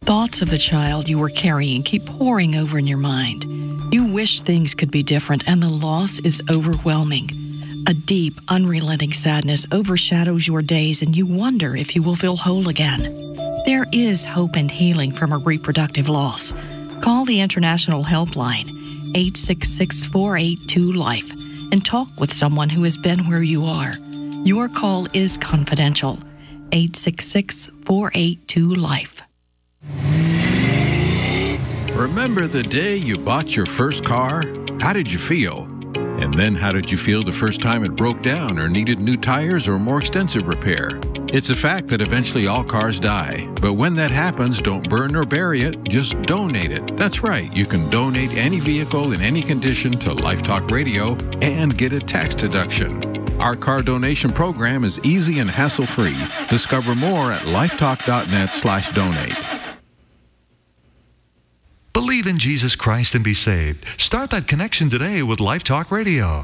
Thoughts of the child you were carrying keep pouring over in your mind. You wish things could be different, and the loss is overwhelming. A deep, unrelenting sadness overshadows your days, and you wonder if you will feel whole again. There is hope and healing from a reproductive loss. Call the International Helpline, 866-482-LIFE, and talk with someone who has been where you are. Your call is confidential. 866-482-LIFE. Remember the day you bought your first car? How did you feel? And then how did you feel the first time it broke down or needed new tires or more extensive repair? It's a fact that eventually all cars die. But when that happens, don't burn or bury it, just donate it. That's right, you can donate any vehicle in any condition to Life Talk Radio and get a tax deduction. Our car donation program is easy and hassle-free. Discover more at lifetalk.net/donate. Believe in Jesus Christ and be saved. Start that connection today with Life Talk Radio.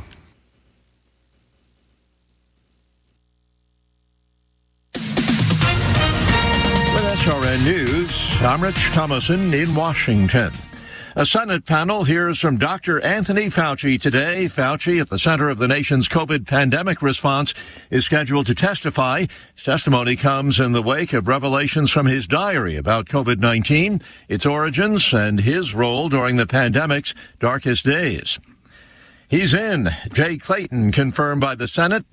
With SRN News, I'm Rich Thomason in Washington. A Senate panel hears from Dr. Anthony Fauci today. Fauci, at the center of the nation's COVID pandemic response, is scheduled to testify. His testimony comes in the wake of revelations from his diary about COVID-19, its origins, and his role during the pandemic's darkest days. He's in. Jay Clayton confirmed by the Senate.